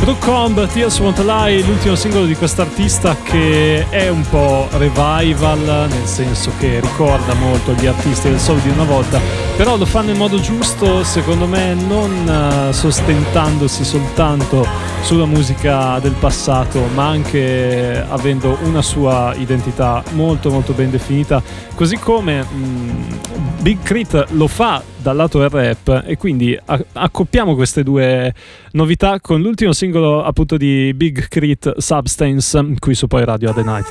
Brooke Tears Won't Lie, l'ultimo singolo di quest'artista che è un po' revival, nel senso che ricorda molto gli artisti del soul di una volta, però lo fa nel modo giusto, secondo me, non sostentandosi soltanto sulla musica del passato, ma anche avendo una sua identità molto molto ben definita, così come Big K.R.I.T. lo fa dal lato del rap, e quindi accoppiamo queste due novità con l'ultimo singolo appunto di Big K.R.I.T., Substance, qui su Poi Radio a The Night.